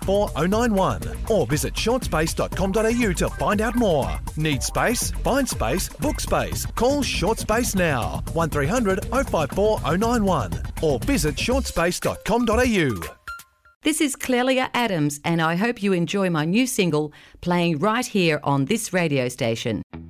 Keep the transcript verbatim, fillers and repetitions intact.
four oh nine one or visit short space dot com dot a u to find out more. Need space? Find space, book space. Call Short Space now, one three hundred oh five four oh nine one or visit short space dot com dot a u. This is Clelia Adams, and I hope you enjoy my new single playing right here on this radio station.